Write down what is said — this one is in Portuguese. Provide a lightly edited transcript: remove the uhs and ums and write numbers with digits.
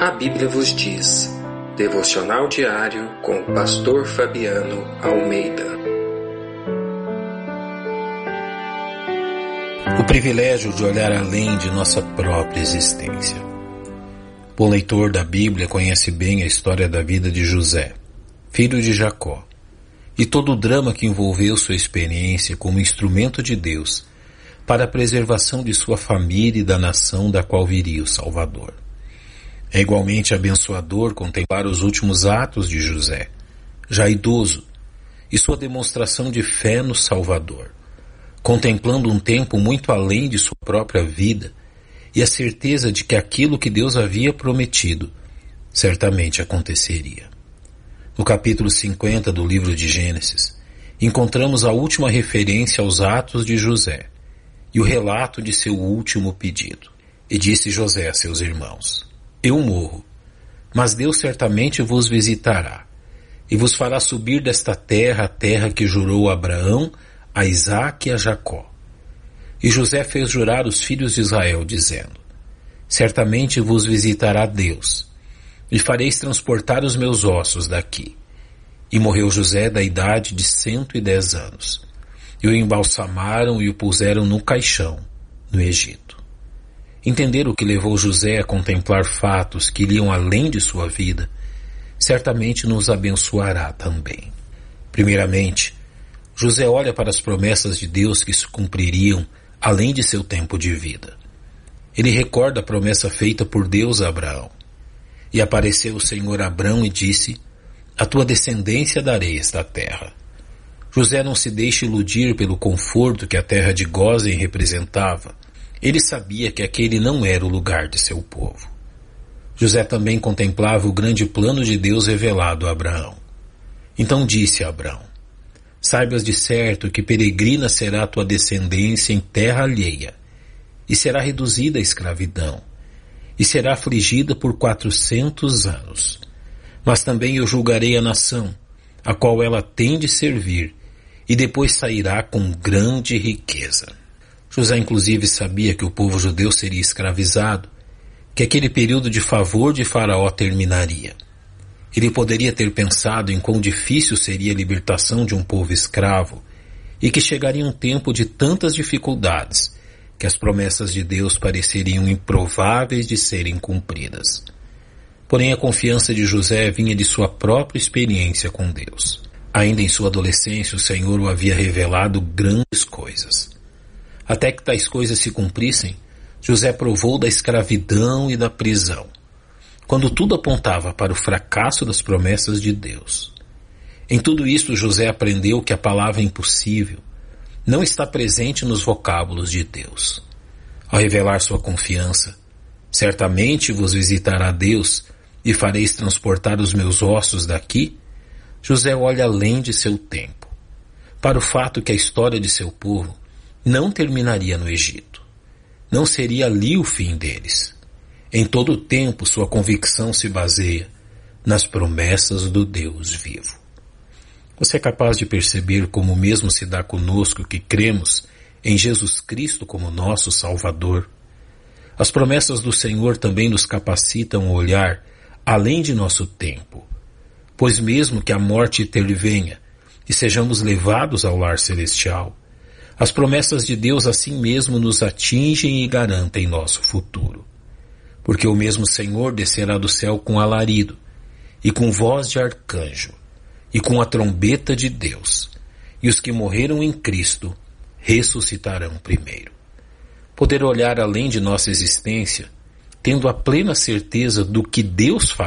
A Bíblia vos diz. Devocional diário com o pastor Fabiano Almeida. O privilégio de olhar além de nossa própria existência. Bom leitor da Bíblia conhece bem a história da vida de José, filho de Jacó, e todo o drama que envolveu sua experiência como instrumento de Deus para a preservação de sua família e da nação da qual viria o Salvador. É igualmente abençoador contemplar os últimos atos de José, já idoso, e sua demonstração de fé no Salvador, contemplando um tempo muito além de sua própria vida e a certeza de que aquilo que Deus havia prometido certamente aconteceria. No capítulo 50 do livro de Gênesis, encontramos a última referência aos atos de José e o relato de seu último pedido. E disse José a seus irmãos: Eu morro, mas Deus certamente vos visitará, e vos fará subir desta terra a terra que jurou a Abraão, a Isaque e a Jacó. E José fez jurar os filhos de Israel, dizendo: Certamente vos visitará Deus, e fareis transportar os meus ossos daqui. E morreu José da idade de 110 anos, e o embalsamaram e o puseram num caixão, no Egito. Entender o que levou José a contemplar fatos que iriam além de sua vida, certamente nos abençoará também. Primeiramente, José olha para as promessas de Deus que se cumpririam além de seu tempo de vida. Ele recorda a promessa feita por Deus a Abraão. E apareceu o Senhor a Abrão e disse: A tua descendência darei esta terra. José não se deixa iludir pelo conforto que a terra de Gósen representava. Ele sabia que aquele não era o lugar de seu povo. José também contemplava o grande plano de Deus revelado a Abraão. Então disse a Abraão: Saibas de certo que peregrina será a tua descendência em terra alheia, e será reduzida à escravidão, e será afligida por 400 anos. Mas também eu julgarei a nação, a qual ela tem de servir, e depois sairá com grande riqueza. José inclusive sabia que o povo judeu seria escravizado, que aquele período de favor de Faraó terminaria. Ele poderia ter pensado em quão difícil seria a libertação de um povo escravo e que chegaria um tempo de tantas dificuldades que as promessas de Deus pareceriam improváveis de serem cumpridas. Porém, a confiança de José vinha de sua própria experiência com Deus. Ainda em sua adolescência, o Senhor o havia revelado grandes coisas. Até que tais coisas se cumprissem, José provou da escravidão e da prisão, quando tudo apontava para o fracasso das promessas de Deus. Em tudo isto, José aprendeu que a palavra impossível não está presente nos vocábulos de Deus. Ao revelar sua confiança, certamente vos visitará Deus e fareis transportar os meus ossos daqui, José olha além de seu tempo, para o fato que a história de seu povo não terminaria no Egito. Não seria ali o fim deles. Em todo o tempo, sua convicção se baseia nas promessas do Deus vivo. Você é capaz de perceber como o mesmo se dá conosco que cremos em Jesus Cristo como nosso Salvador? As promessas do Senhor também nos capacitam a olhar além de nosso tempo, pois mesmo que a morte intervenha e sejamos levados ao lar celestial, as promessas de Deus assim mesmo nos atingem e garantem nosso futuro. Porque o mesmo Senhor descerá do céu com alarido, e com voz de arcanjo, e com a trombeta de Deus, e os que morreram em Cristo ressuscitarão primeiro. Poder olhar além de nossa existência, tendo a plena certeza do que Deus faz